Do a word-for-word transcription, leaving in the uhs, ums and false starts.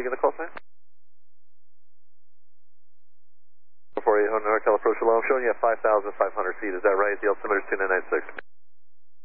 taking the call sign. four eight hundred North California, Shalom, showing you have five thousand five hundred feet. Is that right? The altimeter is two nine nine six.